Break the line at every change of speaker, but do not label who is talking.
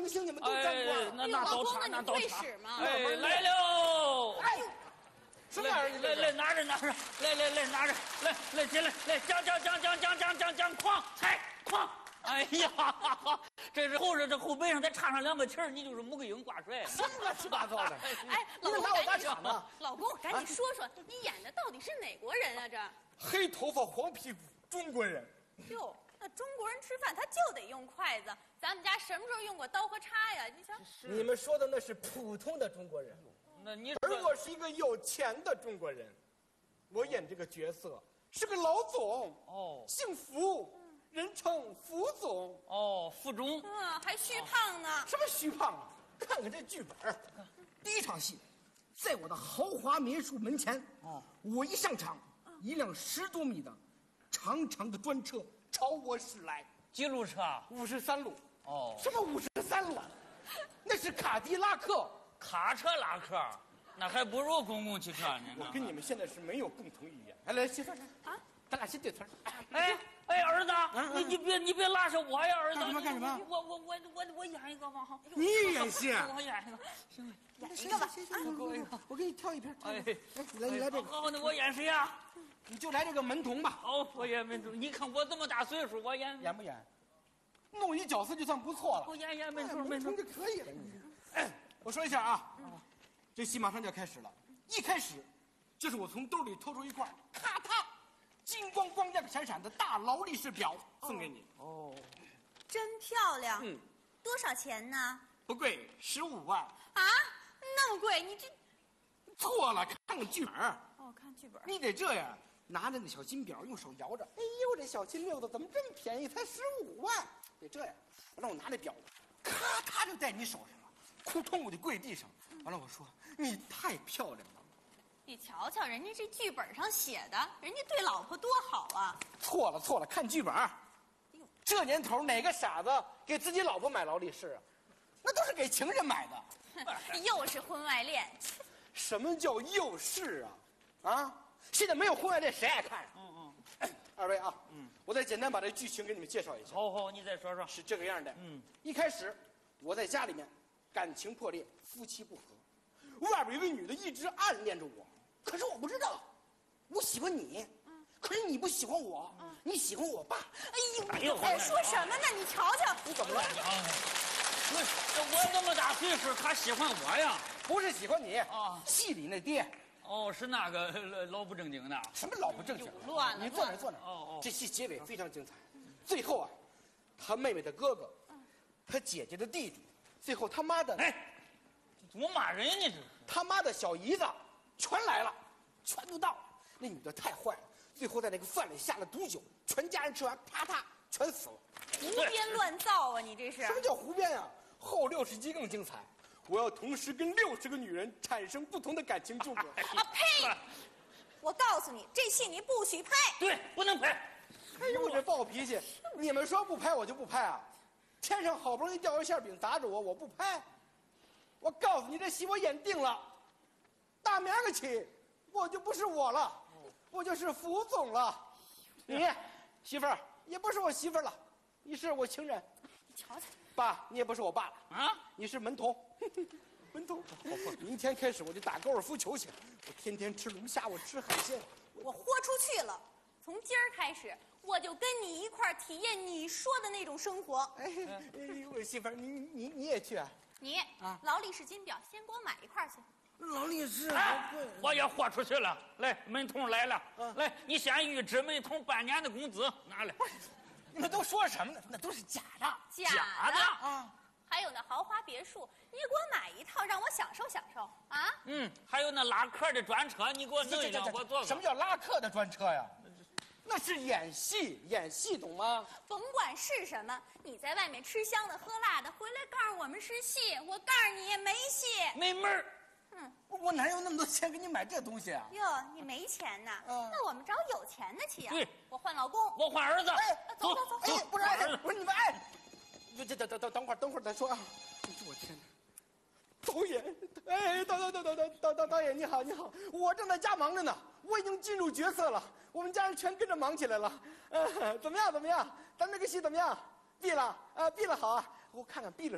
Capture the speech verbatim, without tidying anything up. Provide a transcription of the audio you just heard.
明星你们都沾光。
哎，那那倒茶，那倒茶。哎，来了！
哎，什么玩意儿？
来来拿着拿着，来来来拿着，来来进来，来讲讲讲讲讲讲讲讲哐踩哐。哎呀，这是后着这后背上再插上两个旗儿，你就是穆桂英挂帅。
什么乱七八糟的？
哎，老公，
拿我打场呢？
老公，赶紧说说，你演的到底是哪国人啊？这
黑头发黄屁股中国人。
哟，那中国人吃饭他就得用筷子，咱们家什么时候用过刀和叉呀？你想，
你们说的那是普通的中国人，
那你
而我是一个有钱的中国人，我演这个角色是个老总
哦，
姓福。人称福总
哦，福中，
嗯，还虚胖呢。
什么虚胖啊？看看这剧本，第一场戏，在我的豪华别墅门前，哦，我一上场，一辆十多米的长长的专车朝我驶来。
几路车？
五十三路。
哦，
什么五十三路？那是卡迪拉克。
卡车拉客，那还不如公共汽车呢。
我跟你们现在是没有共同语言。来来，媳妇儿啊，咱俩先对词儿。
哎哎，儿子，你你别你别拉上我呀，儿子。
干什么干什么？
我我我我我演一个吧哈。
你演戏？
我演一个，行，
演一个吧。
我我给你挑一片。
哎，
你来你来这个。
好，那我演谁呀？
你就来这个门童吧。
好，我演门童。你看我这么大岁数，我演
演不演？弄一角色就算不错了。
我演演门童，
门童就可以了。哎，我说一下啊，这戏马上就要开始了。一开始，就是我从兜里偷出一块，咔嗒。金光光亮闪闪的大劳力士表送给你
哦，真漂亮。
嗯，
多少钱呢？
不贵，十五万。
啊，那么贵？你这
错了，看看剧本。
哦，看剧本。
你得这样，拿着那小金表，用手摇着。哎呦，这小金溜子怎么这么便宜？才十五万。得这样，让我拿那表，咔嗒就在你手上了，扑通我就跪地上。完了，我说你太漂亮了。
你瞧瞧，人家这剧本上写的，人家对老婆多好啊！
错了错了，看剧本。这年头哪个傻子给自己老婆买劳力士啊？那都是给情人买的。
又是婚外恋。
什么叫又是啊？啊！现在没有婚外恋，谁爱看啊？嗯嗯。哎，二位啊，嗯，我再简单把这剧情给你们介绍一下。
好好，你再说说。
是这个样的。
嗯，
一开始我在家里面，感情破裂，夫妻不和，外边有个女的一直暗恋着我。可是我不知道，我喜欢你，嗯，可是你不喜欢我，嗯，你喜欢我爸。
哎呦，哎，说什么呢？你瞧瞧，
你怎么了？
我我这么大岁数，他喜欢我呀？
不是喜欢你
啊，
戏里那爹。
哦，是那个老不正经的。
什么老不正经？
乱了！
你坐那坐那。哦哦。这戏结尾非常精彩，最后啊，他妹妹的哥哥，他姐姐的弟弟，最后他妈的，
哎，怎么骂人呢？这是
他妈的小姨子。全来了，全都到了。那女的太坏了，最后在那个饭里下了毒酒，全家人吃完，啪嗒全死了。
胡编乱造啊！你这是？
什么叫胡编啊？后六十集更精彩，我要同时跟六十个女人产生不同的感情纠葛。
啊呸！我告诉你，这戏你不许拍。
对，不能拍。
哎呦，我这暴脾气！你们说不拍我就不拍啊？天上好不容易掉一馅饼砸着我，我不拍。我告诉你，这戏我演定了。大明儿起，我就不是我了，我就是福总了。你媳妇儿也不是我媳妇儿了，你是我情人。
你瞧瞧，
爸，你也不是我爸了
啊，
你是门童。门童，明天开始我就打高尔夫球去，我天天吃龙虾，我吃海鲜，
我豁出去了。从今儿开始，我就跟你一块儿体验你说的那种生活。
哎，哎呦，媳妇儿，你你你也去啊？
你啊，劳力士金表，先给我买一块去。
劳力士
哎，我也豁出去了。来，门童来了，嗯、来，你先预支门童半年的工资，拿来。
你们都说什么呢？那都是假的，
假的, 假的啊！还有那豪华别墅，你给我买一套，让我享受享受啊！
嗯，还有那拉客的专车，你给我弄一辆，我坐。
什么叫拉客的专车呀？那是演戏，演戏懂吗？
甭管是什么，你在外面吃香的喝辣的，回来告诉我们是戏，我告诉你没戏，
没门儿。
嗯，
我哪有那么多钱给你买这东西啊？
哟，你没钱呐？嗯，那我们找有钱的去啊。
对，
我换老公，
我换儿子。
哎，走走走，
哎，不是，哎，不是你们哎，这这等等等等会儿，等会儿再说啊！哎呦我天哪！导演，哎，导导导导导导导导演你好你好，我正在家忙着呢，我已经进入角色了，我们家人全跟着忙起来了。呃，怎么样怎么样？咱这个戏怎么样？闭了啊，闭了好啊，我看看闭了。